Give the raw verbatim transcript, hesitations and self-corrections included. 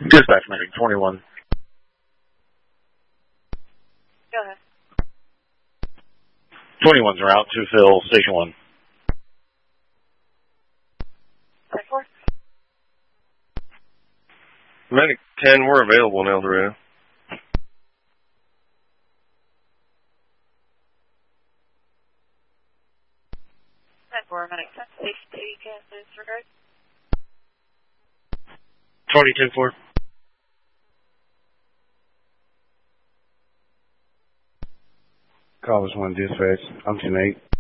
Dispatch medic twenty-one. Go ahead. twenty-ones are out to fill station one. ten four. Medic ten, we're available in El Dorado. ten four, medic ten, safety, can disregard. twenty ten four. Call us one dispatch. I'm ten eight.